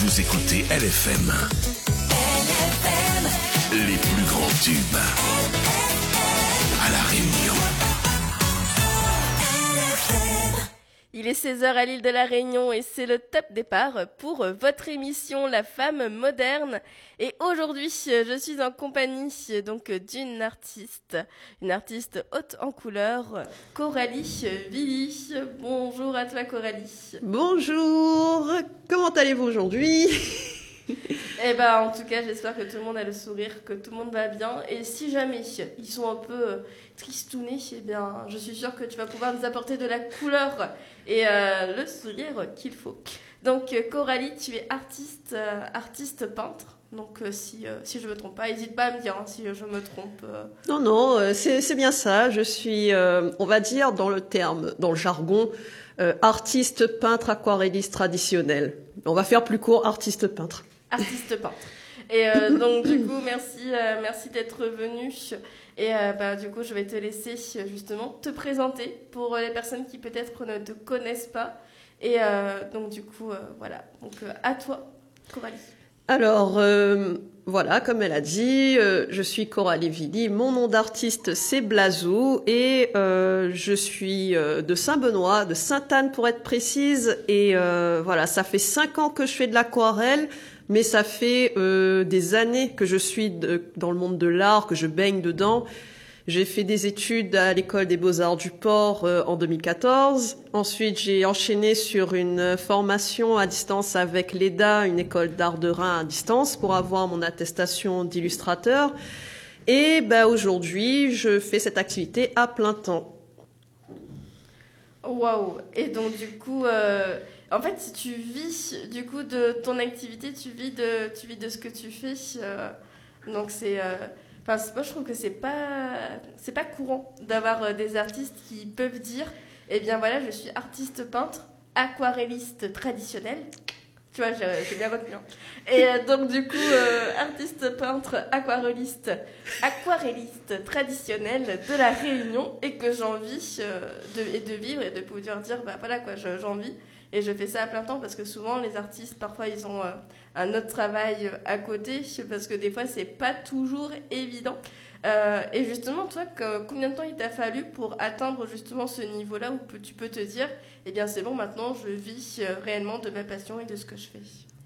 Vous écoutez LFM. Les plus grands tubes. À La Réunion. Il est 16h à l'île de La Réunion et c'est le top départ pour votre émission La Femme Moderne. Et aujourd'hui, je suis en compagnie donc d'une artiste haute en couleur, Coralie Villy. Bonjour à toi Coralie. Bonjour, comment allez-vous aujourd'hui? Eh ben, en tout cas, j'espère que tout le monde a le sourire, que tout le monde va bien. Et si jamais ils sont un peu tristounés, eh bien, je suis sûre que tu vas pouvoir nous apporter de la couleur et le sourire qu'il faut. Donc, Coralie, tu es artiste peintre. Donc, si je me trompe pas, n'hésite pas à me dire si je me trompe. Non, c'est bien ça. Je suis, on va dire, dans le jargon, artiste peintre aquarelliste traditionnel. On va faire plus court, artiste peintre. Artiste peintre. Et donc du coup, merci d'être venu. Et du coup, je vais te laisser justement te présenter pour les personnes qui peut-être ne te connaissent pas. Et donc du coup, voilà. Donc à toi, Coralie. Alors, voilà, comme elle a dit, je suis Coralie Villy. Mon nom d'artiste, c'est Blazou. Et je suis de Saint-Benoît, de Sainte-Anne pour être précise. Et voilà, ça fait 5 ans que je fais de l'aquarelle. Mais ça fait des années que je suis dans le monde de l'art, que je baigne dedans. J'ai fait des études à l'école des Beaux-Arts du Port en 2014. Ensuite, j'ai enchaîné sur une formation à distance avec l'EDA, une école d'art de Reims à distance, pour avoir mon attestation d'illustrateur. Et aujourd'hui, je fais cette activité à plein temps. Waouh! Et donc du coup... En fait, si tu vis du coup de ton activité, tu vis de ce que tu fais. Donc c'est, moi je trouve que c'est pas courant d'avoir des artistes qui peuvent dire, eh bien voilà, je suis artiste peintre, aquarelliste traditionnel. Tu vois, j'ai bien retenu. Et donc du coup, artiste peintre, aquarelliste traditionnel de La Réunion, et que j'envie de vivre et de pouvoir dire, voilà quoi, j'en vis. Et je fais ça à plein temps parce que souvent, les artistes, parfois, ils ont un autre travail à côté parce que des fois, c'est pas toujours évident. Et justement, toi, combien de temps il t'a fallu pour atteindre justement ce niveau-là où tu peux te dire, eh bien, c'est bon, maintenant, je vis réellement de ma passion et de ce que je fais?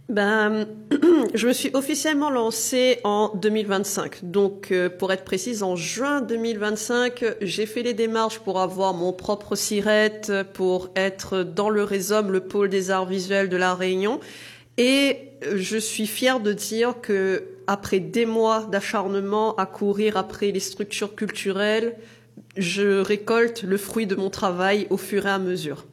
Je me suis officiellement lancée en 2025. Donc, pour être précise, en juin 2025, j'ai fait les démarches pour avoir mon propre SIRET, pour être dans le RESOM, le pôle des arts visuels de La Réunion. Et je suis fière de dire que, après des mois d'acharnement à courir après les structures culturelles, je récolte le fruit de mon travail au fur et à mesure.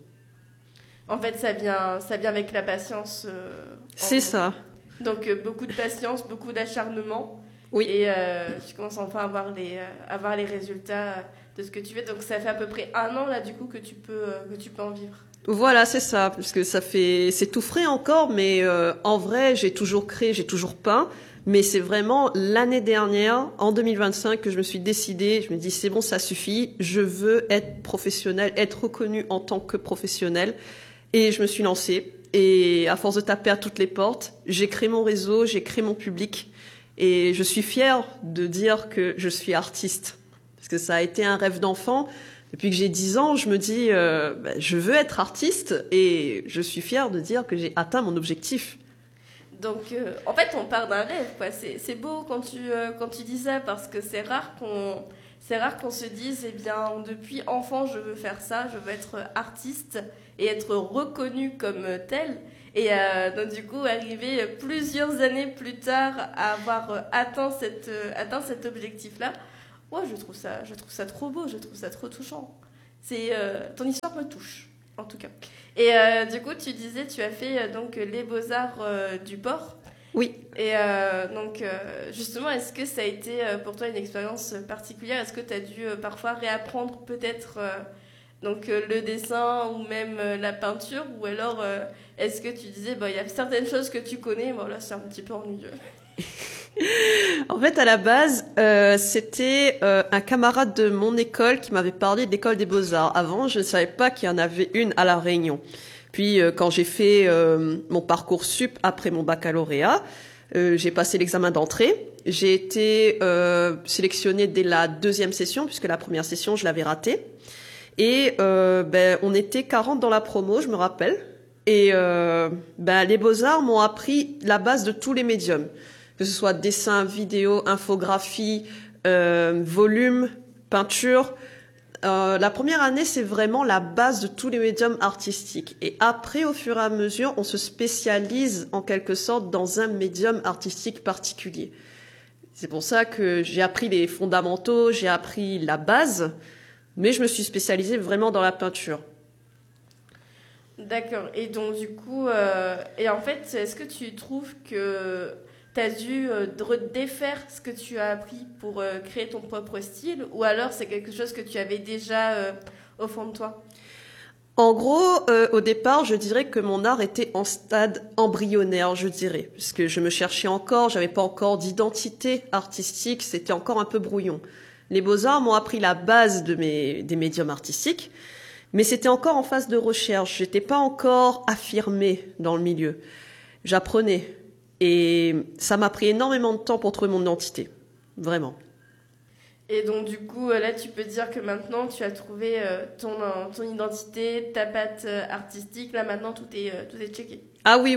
En fait, ça vient avec la patience. C'est ça. Donc, beaucoup de patience, beaucoup d'acharnement. Oui. Et tu commences enfin à avoir les résultats de ce que tu fais. Donc, ça fait à peu près 1 an, là, du coup, que tu peux en vivre. Voilà, c'est ça. Parce que c'est tout frais encore, mais en vrai, j'ai toujours créé, j'ai toujours peint. Mais c'est vraiment l'année dernière, en 2025, que je me suis décidée. Je me dis, c'est bon, ça suffit. Je veux être professionnelle, être reconnue en tant que professionnelle. Et je me suis lancée. Et à force de taper à toutes les portes, j'ai créé mon réseau, j'ai créé mon public. Et je suis fière de dire que je suis artiste. Parce que ça a été un rêve d'enfant. Depuis que j'ai 10 ans, je me dis, je veux être artiste. Et je suis fière de dire que j'ai atteint mon objectif. Donc, en fait, on part d'un rêve, quoi. C'est beau quand tu dis ça, parce que c'est rare qu'on se dise, eh bien, depuis enfant, je veux faire ça, je veux être artiste et être reconnue comme tel. Et donc, du coup, arriver plusieurs années plus tard à avoir atteint cet objectif-là, ouais, je trouve ça trop beau, je trouve ça trop touchant. Ton histoire me touche, en tout cas. Et du coup, tu disais, tu as fait donc les Beaux-Arts du Port. Oui. Et donc, justement, est-ce que ça a été pour toi une expérience particulière? Est-ce que tu as dû parfois réapprendre peut-être donc, le dessin ou même la peinture? Ou alors, est-ce que tu disais, il y a certaines choses que tu connais, bon là, c'est un petit peu ennuyeux? En fait, à la base, c'était un camarade de mon école qui m'avait parlé de l'école des Beaux-Arts. Avant, je ne savais pas qu'il y en avait une à La Réunion. Puis quand j'ai fait mon parcours sup après mon baccalauréat, j'ai passé l'examen d'entrée. J'ai été sélectionnée dès la deuxième session, puisque la première session, je l'avais ratée. Et on était 40 dans la promo, je me rappelle. Et les Beaux-Arts m'ont appris la base de tous les médiums, que ce soit dessin, vidéo, infographie, volume, peinture. La première année, c'est vraiment la base de tous les médiums artistiques. Et après, au fur et à mesure, on se spécialise en quelque sorte dans un médium artistique particulier. C'est pour ça que j'ai appris les fondamentaux, j'ai appris la base, mais je me suis spécialisée vraiment dans la peinture. D'accord. Et donc, du coup, et en fait, est-ce que tu trouves que tu as dû défaire ce que tu as appris pour créer ton propre style, ou alors c'est quelque chose que tu avais déjà au fond de toi? En gros, au départ, je dirais que mon art était en stade embryonnaire, je dirais, puisque je me cherchais encore, j'avais pas encore d'identité artistique, c'était encore un peu brouillon. Les Beaux-Arts m'ont appris la base des médiums artistiques, mais c'était encore en phase de recherche. J'étais pas encore affirmée dans le milieu. J'apprenais. Et ça m'a pris énormément de temps pour trouver mon identité. Vraiment. Et donc, du coup, là, tu peux dire que maintenant, tu as trouvé ton identité, ta patte artistique. Là, maintenant, tout est checké. Ah oui.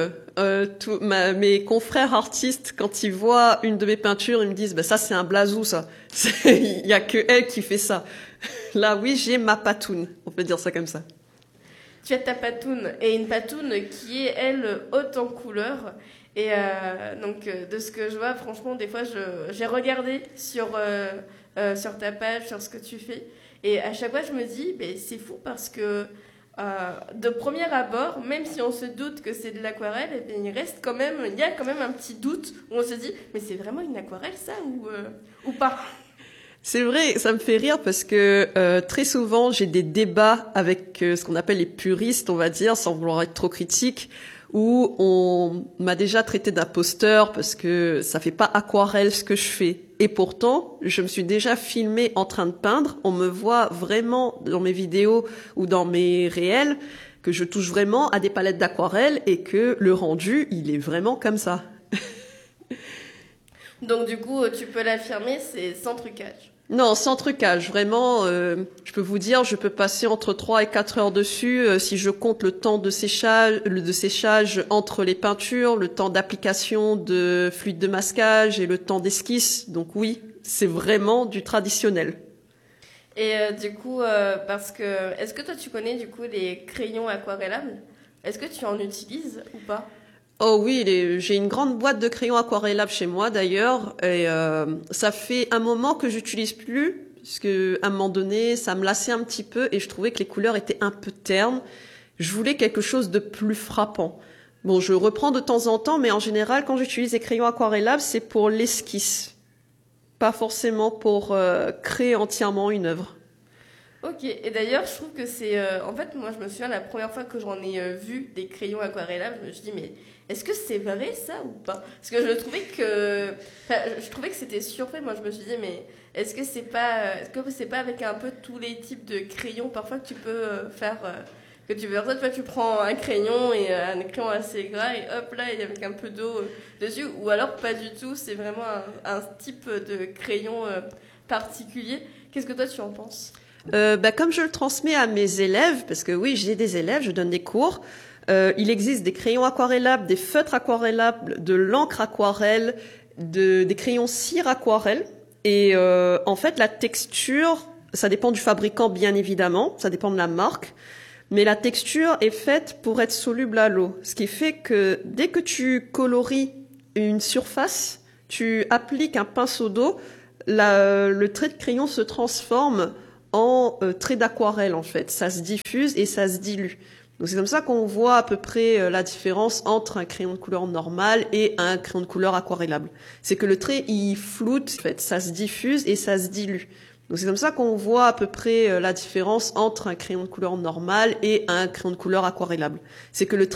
Mes confrères artistes, quand ils voient une de mes peintures, ils me disent ça, c'est un blasou, ça. Il y a que elle qui fait ça. Là, oui, j'ai ma patoune. On peut dire ça comme ça. Tu as ta patoune, et une patoune qui est, elle, haute en couleurs. Et donc, de ce que je vois, franchement, des fois, j'ai regardé sur ta page, sur ce que tu fais. Et à chaque fois, je me dis, c'est fou parce que de premier abord, même si on se doute que c'est de l'aquarelle, il y a quand même un petit doute où on se dit, mais c'est vraiment une aquarelle, ça, ou pas? C'est vrai, ça me fait rire parce que très souvent, j'ai des débats avec ce qu'on appelle les puristes, on va dire, sans vouloir être trop critique, où on m'a déjà traité d'imposteur parce que ça fait pas aquarelle ce que je fais. Et pourtant, je me suis déjà filmée en train de peindre. On me voit vraiment dans mes vidéos ou dans mes réels que je touche vraiment à des palettes d'aquarelle et que le rendu, il est vraiment comme ça. Donc du coup, tu peux l'affirmer, c'est sans trucage. Non, sans trucage. Vraiment, je peux vous dire, je peux passer entre 3 et 4 heures dessus si je compte le temps de séchage entre les peintures, le temps d'application de fluide de masquage et le temps d'esquisse. Donc oui, c'est vraiment du traditionnel. Et du coup, parce que, est-ce que toi tu connais du coup les crayons aquarellables? Est-ce que tu en utilises ou pas? Oh oui, j'ai une grande boîte de crayons aquarellables chez moi d'ailleurs, et ça fait un moment que j'utilise plus, parce que à un moment donné, ça me lassait un petit peu et je trouvais que les couleurs étaient un peu ternes. Je voulais quelque chose de plus frappant. Bon, je reprends de temps en temps, mais en général, quand j'utilise les crayons aquarellables, c'est pour l'esquisse, pas forcément pour créer entièrement une œuvre. Ok, et d'ailleurs, je trouve que c'est... en fait, moi, je me souviens, la première fois que j'en ai vu des crayons aquarellables, je me suis dit, mais est-ce que c'est vrai, ça, ou pas? Parce que je trouvais que c'était surfait. Moi, je me suis dit, mais est-ce que c'est pas avec un peu tous les types de crayons, parfois, que tu peux faire... que tu veux faire ça, tu vois, tu prends un crayon, et un crayon assez gras, et hop, là, il y a avec un peu d'eau dessus, ou alors pas du tout, c'est vraiment un type de crayon particulier. Qu'est-ce que toi, tu en penses? Comme je le transmets à mes élèves, parce que oui, j'ai des élèves, je donne des cours, il existe des crayons aquarellables, des feutres aquarellables, de l'encre aquarelle, des crayons cire aquarelle. Et en fait, la texture, ça dépend du fabricant bien évidemment, ça dépend de la marque, mais la texture est faite pour être soluble à l'eau. Ce qui fait que dès que tu colories une surface, tu appliques un pinceau d'eau, le trait de crayon se transforme en trait d'aquarelle en fait. Ça se diffuse et ça se dilue. Donc c'est comme ça qu'on voit à peu près la différence entre un crayon de couleur normal et un crayon de couleur aquarellable. C'est que le trait il floute, en fait, ça se diffuse et ça se dilue. Donc c'est comme ça qu'on voit à peu près la différence entre un crayon de couleur normal et un crayon de couleur aquarellable. C'est que le